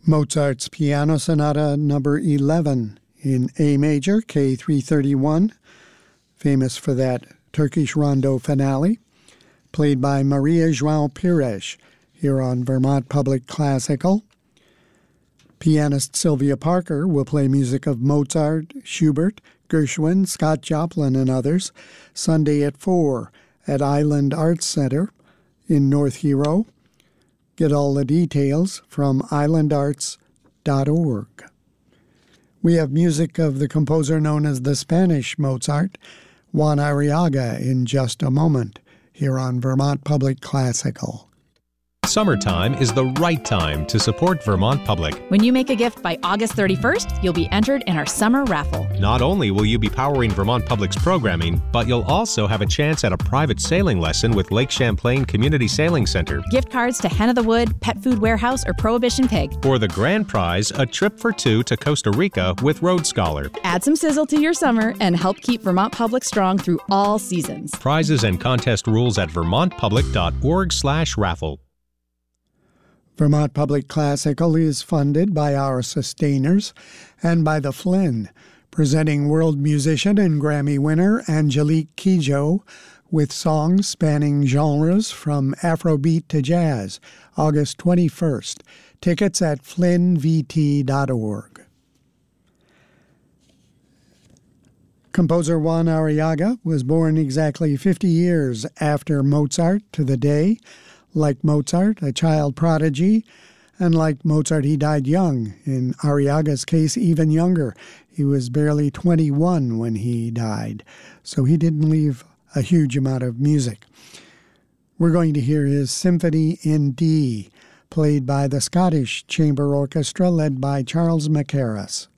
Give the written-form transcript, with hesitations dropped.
Mozart's Piano Sonata Number 11 in A major, K331, famous for that Turkish rondo finale, played by Maria João Pires here on Vermont Public Classical. Pianist Sylvia Parker will play music of Mozart, Schubert, Gershwin, Scott Joplin, and others Sunday at 4 at Island Arts Center in North Hero. Get all the details from islandarts.org. We have music of the composer known as the Spanish Mozart, Juan Arriaga, in just a moment here on Vermont Public Classical. Summertime is the right time to support Vermont Public. When you make a gift by August 31st, you'll be entered in our summer raffle. Not only will you be powering Vermont Public's programming, but you'll also have a chance at a private sailing lesson with Lake Champlain Community Sailing Center. Gift cards to Hen of the Wood, Pet Food Warehouse, or Prohibition Pig. For the grand prize, a trip for two to Costa Rica with Road Scholar. Add some sizzle to your summer and help keep Vermont Public strong through all seasons. Prizes and contest rules at vermontpublic.org/raffle. Vermont Public Classical is funded by our sustainers and by the Flynn, presenting world musician and Grammy winner Angelique Kidjo with songs spanning genres from Afrobeat to jazz, August 21st. Tickets at flynnvt.org. Composer Juan Arriaga was born exactly 50 years after Mozart to the day. Like Mozart, a child prodigy, and like Mozart, he died young. In Arriaga's case, even younger. He was barely 21 when he died, so he didn't leave a huge amount of music. We're going to hear his Symphony in D, played by the Scottish Chamber Orchestra led by Charles Mackerras.